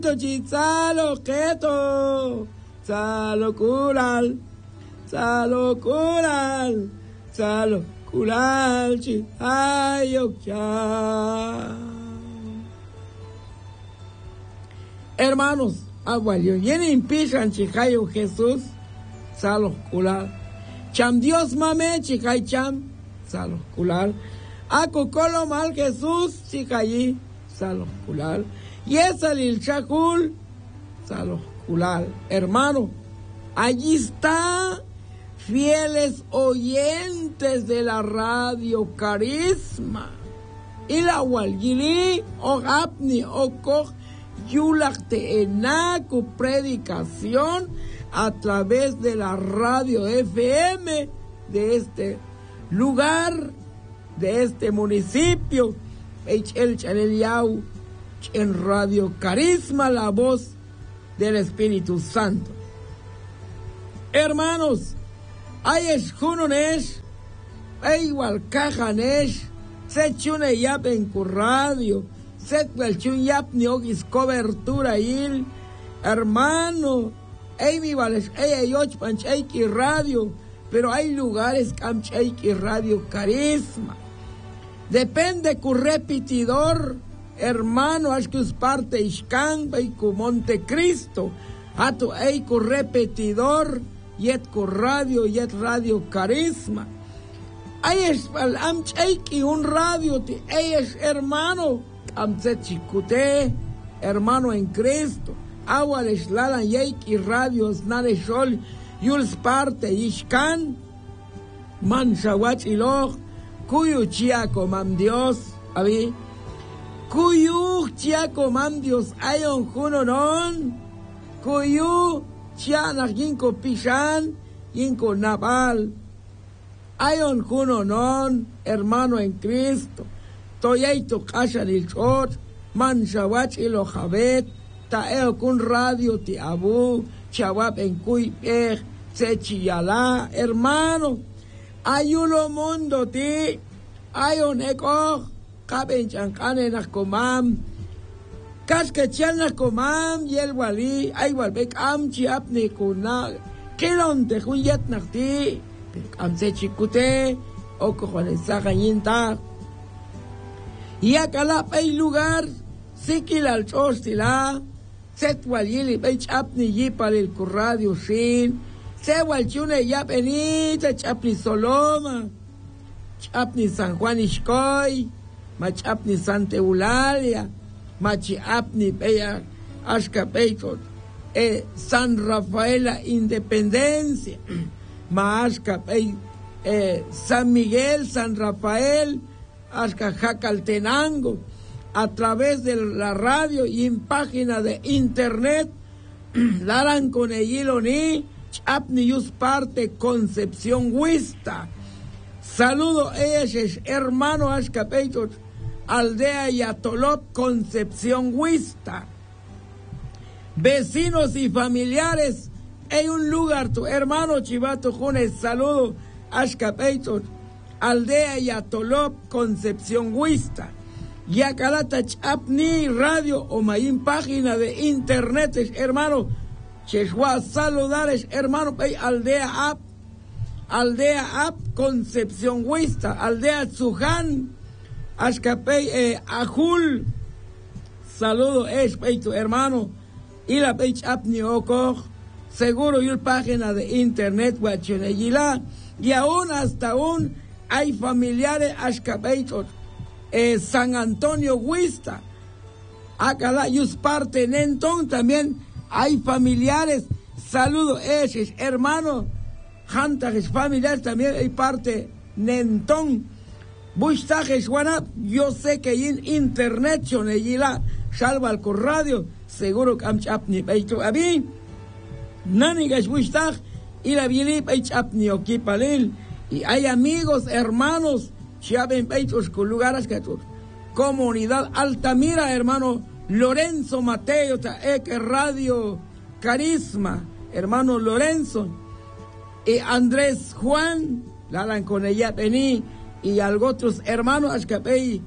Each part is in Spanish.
Chalo keto, salo kulal, chi ayok ya. Hermanos, abuelo, yenen pishan chicayo Jesús, salo kulal. Cham Dios mame chicay cham, salo kulal. Ako kolo mal Jesús chicayi, salo kulal. Y esa el chacul, salo kulal. Hermano, allí está, fieles oyentes de la radio Carisma. Y la walgili, o apni, o koch, yulakte enaku predicación a través de la radio FM de este lugar, de este municipio, el Chaneliau, en Radio Carisma, la voz del Espíritu Santo. Hermanos, hay escunones, hay igual cajanes, se chune yap en cu radio, se cuelchun yap ni ogis cobertura il, hermano, hay mi vales, hay yoch panchaiki radio, pero hay lugares camchaiki radio Carisma. Depende cu repetidor, hermano, ascus parte Ixcan, y cu Montecristo, ato hay cu repetidor, yet cu radio, yet radio Carisma. Hay es al amchaiki un radio, hay es hermano, amchechicute, hermano en Cristo, aguales lalan yeiki radios, nane sol, yuls parte Ixcan, manshawach iloch, cuyo chiaco mam Dios, abi, cuyo chiaco mam Dios, ayon juno non, cuyo chianak yinko pishan, yinko naval, ayon juno non, hermano en Cristo, toyaito kashan il chot, man shawach ilo jabet, taeo kun radio ti abu, chawap en kuy sechiyala, hermano, ayulo mundo ti, ayon eko, kaben chankane na komam, kaske chan na komam, yel wali, ay walbek am chiap ni kuna, kilon te kuyet nakti, am sechikute, oko juanesaka yinta, y akalap ay lugar, sikil al chostila, set walili bay chapni yipal el curradio shin, se walchune yap enita chapni Soloma, chapni San Juan Ixcoy, ma chapni Santa Eulalia, ma chapni beya ashka peitot, San Rafaela Independencia, ma ashka pei San Miguel, San Rafael, ashka Jacaltenango, a través de la radio y en página de internet, darán con ni chapni yus parte Concepción Huista. Saludo ellos, hermano Ashkapeitot, aldea Yatolop, Concepción Huista. Vecinos y familiares, hay un lugar, tu hermano Chivato Junes, saludo Ashkapeitot, aldea Yatolop, Concepción Huista. Yakalata chapni radio o mayin página de internet, hermano. Cheshua saludares, hermano, pay aldea app, Concepción Huista, aldea Tzuján, Ashkapey, Ajul, saludo, pay tu hermano, y la pay chapni oko, seguro y página de internet, guachonegila, y aún hasta aún hay familiares, Ashkapey, San Antonio Huista, acá yus parte Nentón también hay familiares, saludo esos hermanos, jantajes familiares también hay parte Nentón, bustajes wanap, yo sé que en internet chonegila, salva al radio, seguro que amchapni peito abi, nanigas bustaj, y la bilip chapni okipalil, y hay amigos, hermanos, Chiaben peitos con lugares que tu comunidad Altamira, hermano Lorenzo Mateo, Taeke Radio Carisma, hermano Lorenzo, y Andrés Juan, la con ella vení, y algo otros hermanos, Ashkapey,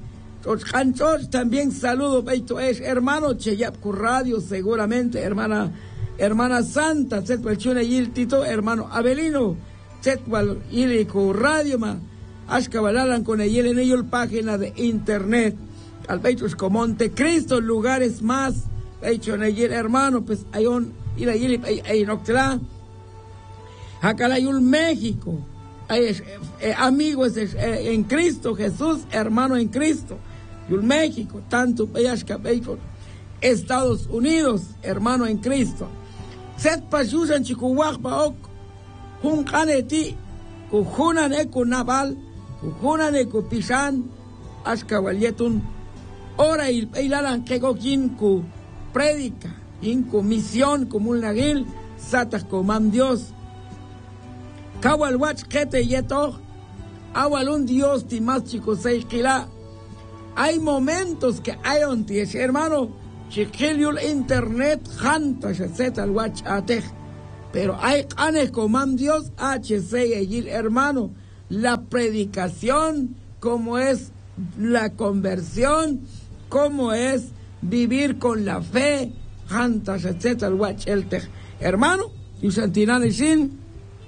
También saludo, Beito es hermano Cheyapku Radio, seguramente, hermana Santa, Zetwal Chune Yil Tito, hermano Abelino, Zetwal Iliku Radio, Ashkabalalan con ella en ello página de internet, al Beito es como Montecristo, lugares más, Beito en ella, hermano, pues hay un, y la Yili, hay Noctela, Acalayul, México, amigos en Cristo Jesús, hermano en Cristo. Yul México, tanto Estados Unidos, hermano en Cristo. Set pashushan chikuwak baok, hun kaneti, kujunan eku naval, kujunan eku pishan, ashkawalietun, ora ilalan kegokin ku predica, ku misión como un nagil, satas comam Dios. Kawalwach kete yeto, awalun Dios timas chicos seikila. Hay momentos que hay onties, hermano, chiquillo internet, janta, etc. al WhatsApp, pero hay canes comam Dios, HC, hermano, la predicación, como es la conversión, como es vivir con la fe, janta, etc. al WhatsApp, hermano, y santinane sin,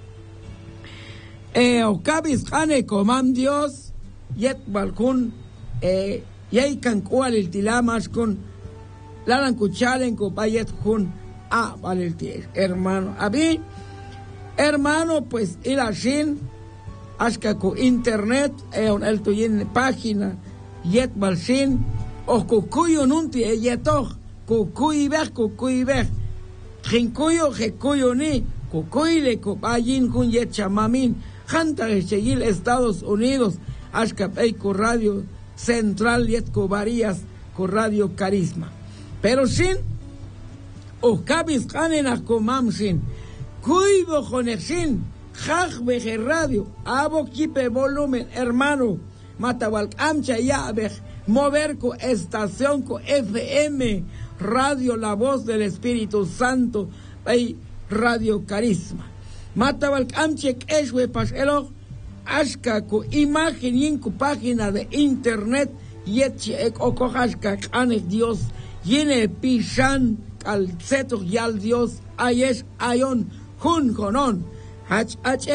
okabis cane comam Dios, yet balcón, yay kan cual el tilamas con lalan cuchalen con payet jun vale el hermano a mí hermano pues ir a shin hasta con internet el tuyen página yet balshin o cucuyo nunti yeto cucuy ver jincuyo ni cucuyle copayin kun yet chamamin janta cheyil Estados Unidos hasta con radio Central y Varías con Radio Carisma. Pero sin, o cabis canen a comam sin, cuido conexin, jajbeje radio, abo kipe volumen, hermano, matawal amcha ya mover con estación con FM, radio La Voz del Espíritu Santo, Radio Carisma. Matawal amche eshwe paselo, ashka ku imagen y ku página de internet yetchi ek okohashka kanek Dios yene pishan al seto yal Dios ayesh ayon hun konon hach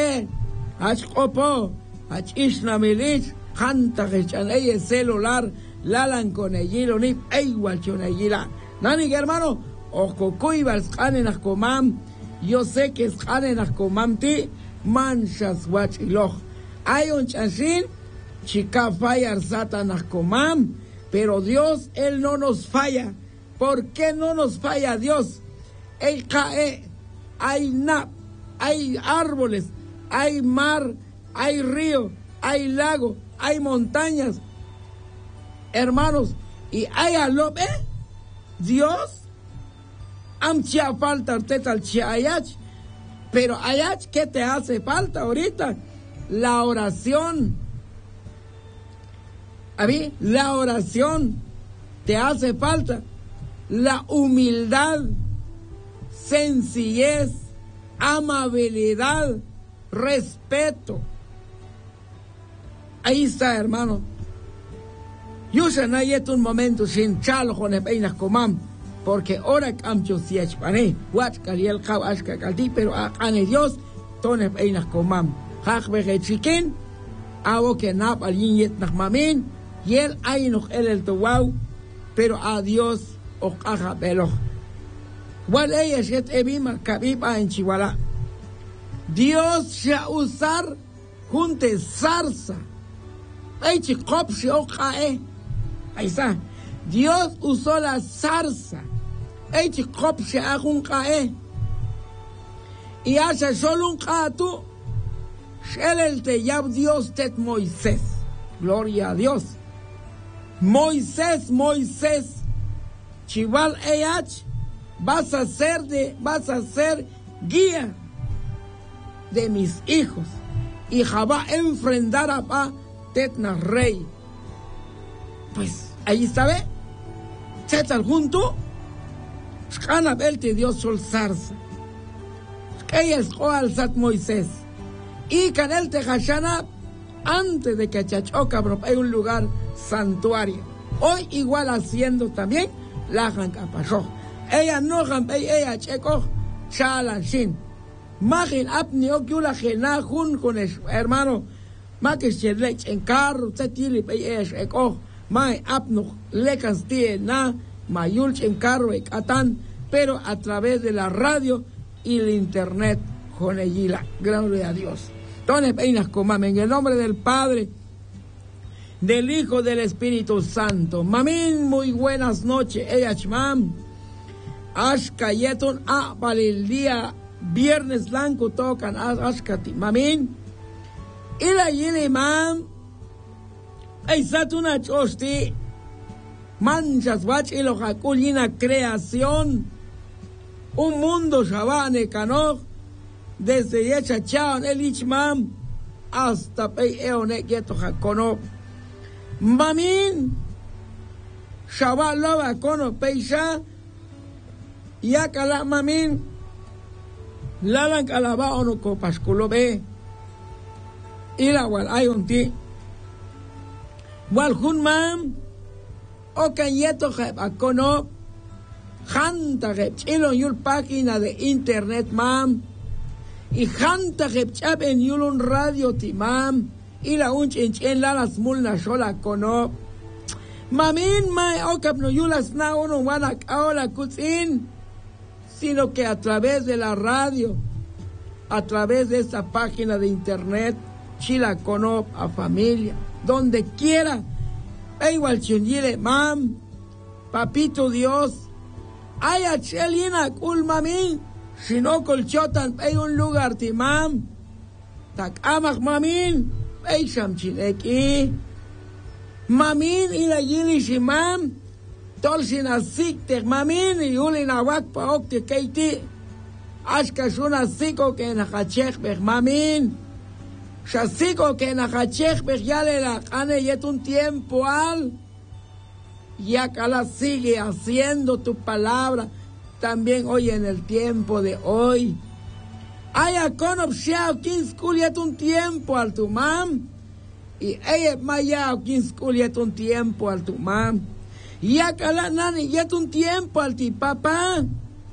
opo hach ishna milich hanta hechan eye celular lalan con ellilo ni igual chon ellila nani hermano okokuy bals kanen komam yo sé que es kanen komam ti manchas wach iloch. Hay un chancín, chica falla Satanás comam, pero Dios, Él no nos falla. ¿Por qué no nos falla Dios? Él cae, hay árboles, hay mar, hay río, hay lago, hay montañas, hermanos, y hay alope, Dios, amchia falta tetal chiayach, pero ayach, ¿qué te hace falta ahorita? La oración. A mí, la oración te hace falta. La humildad, sencillez, amabilidad, respeto. Ahí está, hermano. Yo se no hay un momento sin chalo con el peinas comam, porque ahora camcho si es pané, watch caliel kawashka calti, pero a Dios, tone peinas comam. Hachbeje chicken, hago que nap al yet nachmamin, y él hay noch el tuwau, pero a Dios o caja pelo. Igual ella es evima cabipa en Chihuahua. Dios ya usar junte zarza. Ay chicop se ocae. Ahí está. Dios usó la zarza. Ay chicop se haga un cae. Y hace solo un caatu. El te llama Dios tet Moisés. Gloria a Dios. Moisés. Chival eyach. Vas a ser guía de mis hijos. Y Jabá enfrentar a pa tetna rey. Pues ahí está, ¿ve? Setal junto. Shkana belte Dios sol zarza. Ella es al sat Moisés. Y canel te hashana antes de que chachoca hay un lugar santuario. Hoy igual haciendo también la jancapasho. Ella no jampey, ella checo, shalan shin. Magin apni okyula jena jun con el hermano. Makis lech en carro, setili pey ella checo. Mai apno lecas tie na, mayulch en carro atan, pero a través de la radio y el internet. Jonegila, gloria a Dios. Entonces, peinas comame, en el nombre del Padre, del Hijo, del Espíritu Santo. Mamín, muy buenas noches. Ella chmam. Ashka yeton para el día viernes blanco tocan ashkati. Mamín. Y la yile mam. Ay satuna chosti. Manchas wach y lo jaculina creación. Un mundo shabane kanoj. Desde Yechachaon el Ichmam hasta Pei Eone Geto Jacono. Mamin Shabbat Lova Kono Peisha Yakala Mamin Lalan Kalaba Ono Copasculo Be Ila Wal Ayonti Wal Hunmam Okayeto Jacono Hanta Chilon Yul página de internet mam. Y janta jepchap en yulun radio timam. Y la unchen la las mulna shola kono. Mamin mai okap no yulas na uno wana kaola kutzin. Sino que a través de la radio, a través de esta página de internet, chila kono a familia, donde quiera. Igual chunyile mam, papito Dios. Ay achelina kul mamin. Si no colchotan, hay un lugar timam. Tak amak mamin, hay shamchineki. Mamin y la yili shimam. Tolsin asiktek mamin y ulin awak pa okte keiti. Ashkashun asiko que nakachech bech mamin. Shasiko que nakachech bech yale la kane yet un tiempo al. Ya cala sigue haciendo tu palabra. También hoy en el tiempo de hoy. Haya conopciado quien esculiet un tiempo al tu mam. Y ella mayao quien esculiet un tiempo al tu mam. Y acá la nani yet un tiempo al ti papá.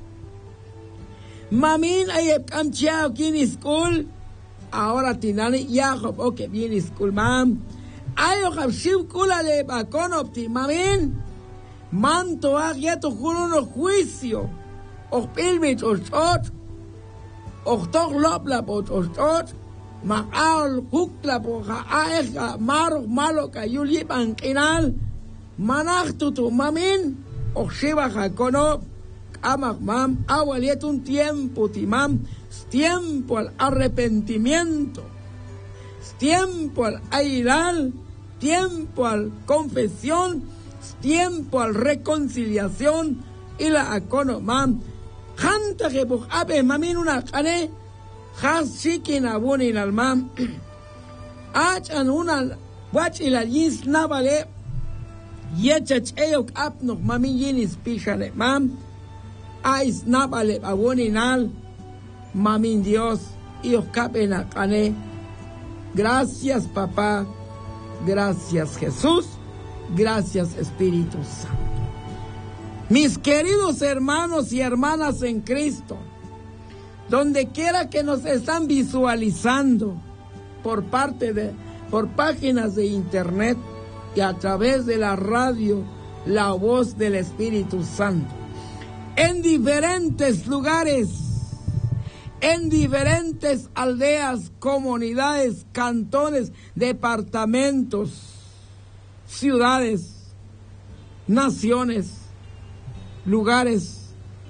Mamin ella camchiao quien escul. Ahora ti nani ya job ok bien escul mam. Ayo jabshiv kula le ba conopti mamin. Manto yeto juruno juicio. Och pilmit ochot. Och toch loplap ochot. Maal huklap oja aeja maro malo kayuli bankinal. Manachtutu mamin. Och shiva jacono. Amak mam. Awaliet un tiempo timam. Tiempo al arrepentimiento. Tiempo al airal. Tiempo al confesión. Tiempo al reconciliación. Y la acono mam. Janta que buj abe mamin una kane. Has chikin abun in al mam. Achan una wach il al yins navale. Yechach eyok ap noch mamin yinis pishale mam. Ais navale abun in al. Mamin Dios. Y os capen a kane. Gracias papá. Gracias Jesús. Gracias Espíritu Santo. Mis queridos hermanos y hermanas en Cristo, donde quiera que nos están visualizando por páginas de internet y a través de la radio, la voz del Espíritu Santo, en diferentes lugares, en diferentes aldeas, comunidades, cantones, departamentos, ciudades, naciones, lugares.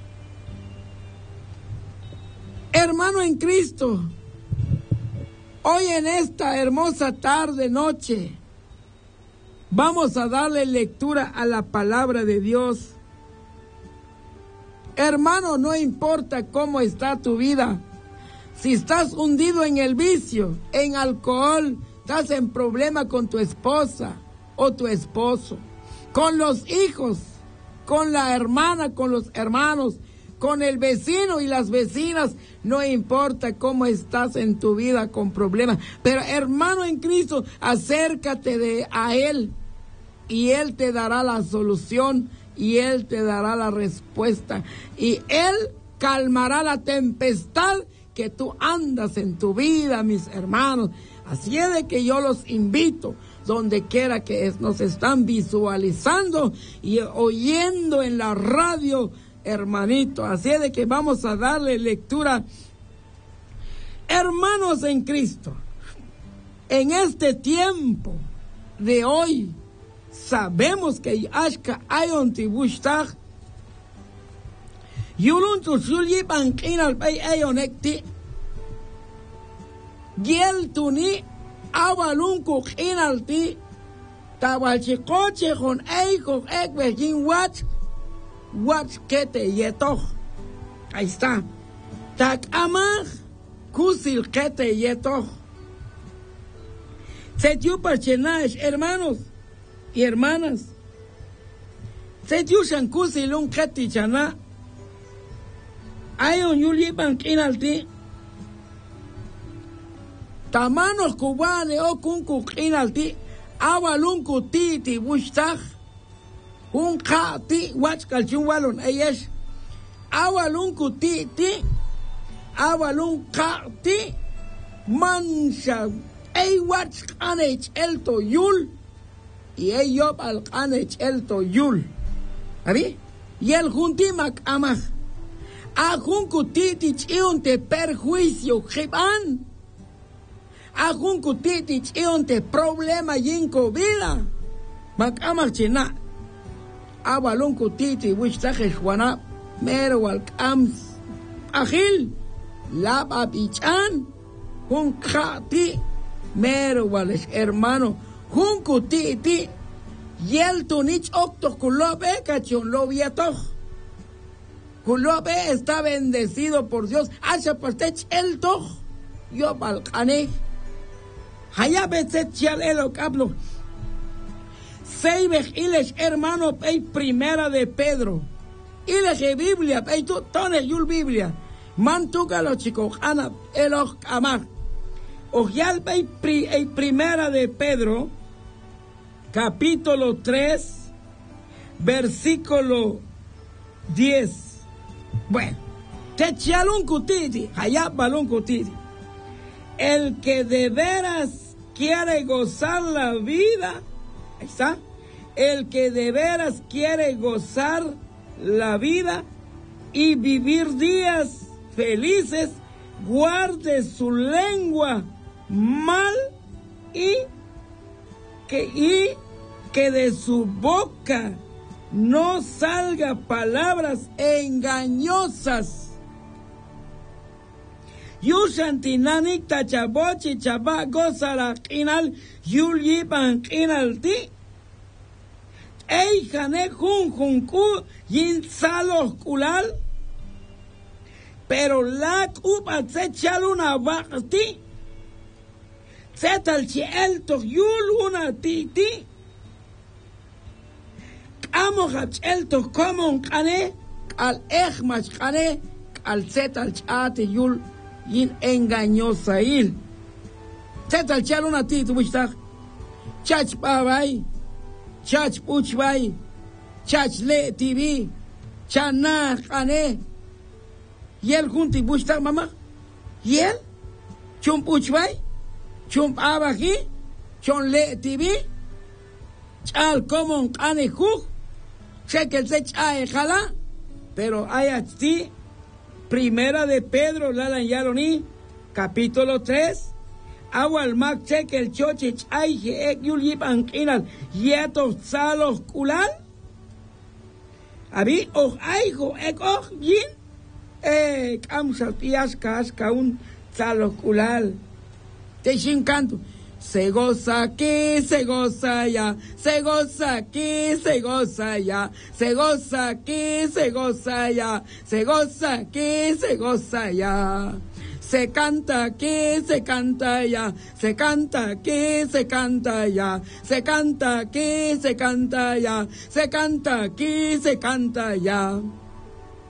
Hermano en Cristo, hoy en esta hermosa tarde, noche, vamos a darle lectura a la palabra de Dios. Hermano, no importa cómo está tu vida, si estás hundido en el vicio, en alcohol, estás en problema con tu esposa o tu esposo, con los hijos, con la hermana, con los hermanos, con el vecino y las vecinas, no importa cómo estás en tu vida con problemas, pero hermano en Cristo, acércate a Él y Él te dará la solución y Él te dará la respuesta y Él calmará la tempestad que tú andas en tu vida, mis hermanos. Así es de que yo los invito, donde quiera que nos están visualizando y oyendo en la radio, hermanito. Así es de que vamos a darle lectura. Hermanos en Cristo, en este tiempo de hoy, sabemos que Ashka Ayon Tibushtag, Yulun Tushuli Bankinal Bay Ayonekti, Giel Tuni, Awalun Kukinalti, Tawalchikoche con Eiko Ekbejin Watch Kete Yetoch. Ahí está. Tak Amach Kusil Kete Yetoch. Setiu Parchenash, hermanos y hermanas. Setiu Shankusilun Kete Chana. Ayon Yuli Bankinalti. Tamanos cubane o kunkukinalti. Awalun Kutiti Bushtag. Un kati watch kalchun walon ayesh. Awalun Kutiti. Awalun kati. Mansha. Ey watch kanech elto yul. Y ey yob al kanech elto yul. ¿Abi? Y el juntimak amach. Ajun Kutiti chion te perjuicio jiban. Ajun Kutiti chion te problema yinko vida. Mak amach china. Awalun Kutiti Wishtag Juana Mero al Kams Agil Lab Abichan Jun Kati Mero Wales hermano Jun Kutiti Yel Tunich Octo Kulobe Cachon Lobiatoch Kulobe está bendecido por Dios. Asha Partech el Toch Yo Balkane Hayabet Chial Elo Cablo Seibech iles hermano pei primera de Pedro. Iles Biblia pei tu tones yul Biblia. Mantuga los chicos ana eloch amar. Ojial pei primera de Pedro, capítulo 3, versículo 10. Bueno, te chalun kutiti, hayab balun kutiti. El que de veras quiere gozar la vida, ahí está. El que de veras quiere gozar la vida y vivir días felices, guarde su lengua mal y que de su boca no salga palabras engañosas. Yushantinani tachabochi chaba gozara kinal yulyipan kinalti. Ey jane junku yin salos kulal. Pero la kupa se chaluna bakti. Se tal chielto yul una titi. Amo hachelto como un cane. Al ejmach cane. Al setal chate yul yin engañosa il. Se tal chaluna titi muchtag. Chach babay. Chach puchbay, chach le TV, chana kane. Yel junti bushtak mama. Yel chum puchbay, chum abaji, chon le TV. Chal como kane juk, cheque se chae jala. Pero hay así, primera de Pedro, la yaloni, capítulo 3. Awal mak cheque el chochich ay ek yul yipan kinal yeto salos kulal. Abi och aigo ek och yin kamsal piaskas kaun salos kulal. Te shinkanto. Se goza aquí, se goza allá, se goza aquí, se goza allá, se goza aquí, se goza allá, se goza aquí, se goza allá. Se canta aquí, se canta allá, se canta aquí, se canta allá, se canta aquí, se canta allá, se canta aquí, se canta allá.